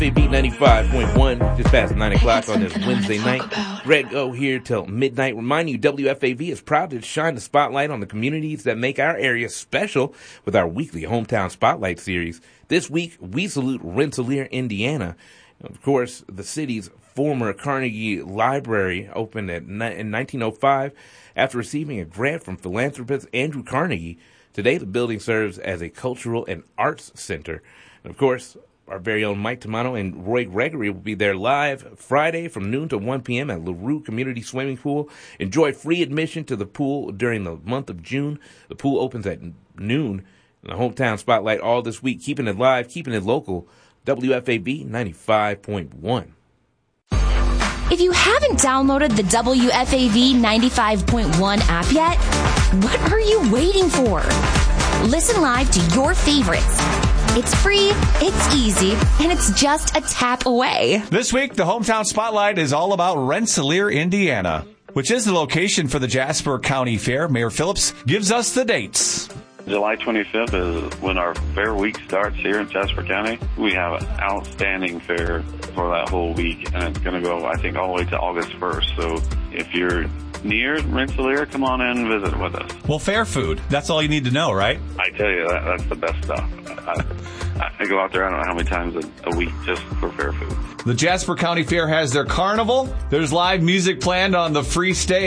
WFAB 95.1, just past 9 o'clock on this Wednesday night. Greg O here till midnight. Remind you, WFAV is proud to shine the spotlight on the communities that make our area special with our weekly Hometown Spotlight series. This week, we salute Rensselaer, Indiana. Of course, the city's former Carnegie Library opened in 1905 after receiving a grant from philanthropist Andrew Carnegie. Today, the building serves as a cultural and arts center. And of course, our very own Mike Tamano and Roy Gregory will be there live Friday from noon to 1 p.m. at LaRue Community Swimming Pool. Enjoy free admission to the pool during the month of June. The pool opens at noon. The Hometown Spotlight all this week, keeping it live, keeping it local. WFAB 95.1. If you haven't downloaded the WFAV 95.1 app yet, what are you waiting for? Listen live to your favorites. It's free, it's easy, and it's just a tap away. This week, the Hometown Spotlight is all about Rensselaer, Indiana, which is the location for the Jasper County Fair. Mayor Phillips gives us the dates. July 25th is when our fair week starts here in Jasper County. We have an outstanding fair for that whole week, and it's going to go, I think, all the way to August 1st. So if you're near Rensselaer, come on in and visit with us. Well, fair food, that's all you need to know, right? I tell you, that's the best stuff. I go out there, I don't know how many times a week just for fair food. The Jasper County Fair has their carnival. There's live music planned on the free stage.